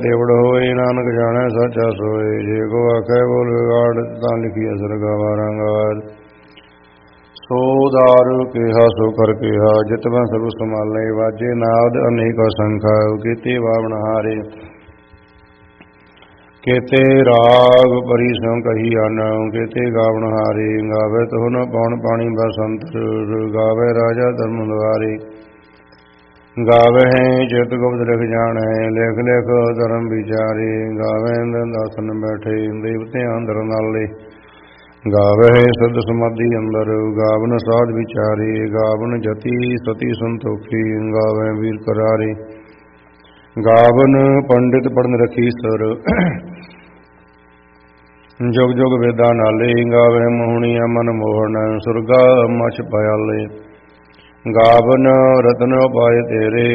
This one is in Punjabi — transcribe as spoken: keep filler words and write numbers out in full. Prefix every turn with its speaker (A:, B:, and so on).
A: ਦੇਵੜ ਹੋਏ ਨਾਨਕ ਜਾਣੈ ਸਾਚਾ ਸੋਏ। ਜੇ ਕੋ ਆਖੈ ਬੋਲ ਵਿਗਾੜ ਤਾਂ ਲਿਖੀ ਅਸਰ ਗਾਵਾ ਰੰਗਾਰ। ਸੋ ਦਾਰੂ ਕਿਹਾ ਸੋ ਕਰ ਕਿਹਾ ਜਿਤ ਮੈਂ ਸਰਬ ਸੰਭਾਲੇ। ਵਾਜੇ ਨਾਦ ਅਨੇਕ ਅਸੰਖਾ ਕੀਤੇ ਬਾਵਨ ਹਾਰੇ। ਕੇਤੇ ਰਾਗ ਪਰੀ ਸੋ ਕਹੀ ਅਨ ਕੇਤੇ ਗਾਵਨ ਹਾਰੇ। ਗਾਵੇ ਤੋ ਨ ਪਉਣ ਪਾਣੀ ਬਸੰਤਰ ਗਾਵੇ ਰਾਜਾ ਧਰਮ ਦੁਆਰੇ। ਗਾਵੇ ਚਿਤ ਗੁਪਤ ਲਿਖ ਜਾਣੈ ਲਿਖ ਲਿਖ ਧਰਮ ਵਿਚਾਰੇ। ਗਾਵੇ ਦਾਸਨ ਬੈਠੇ ਦੇਵਤਿਆਂ ਅੰਦਰ ਨਾਲੇ। ਗਾਵੇ ਸਿੱਧ ਸਮਾਧੀ ਅੰਦਰ ਗਾਵਨ ਸਾਧ ਵਿਚਾਰੇ। ਗਾਵਨ ਜਤੀ ਸਤੀ ਸੰਤੋਖੀ ਗਾਵੇ ਵੀਰ ਕਰਾਰੇ। ਗਾਵਨ ਪੰਡਿਤ ਪੜਨ ਰਖੀ ਸਰ ਜੁਗ ਜੁਗ ਵੇਦਾਂ ਨਾਲੇ। ਗਾਵੇ ਮੋਹਣੀਆ ਮਨ ਮੋਹਣ ਸੁਰਗਾ ਮਛ ਪਿਆਲੇ। ਗਾਵਨ ਰਤਨ ਉਪਾਏ ਤੇਰੇ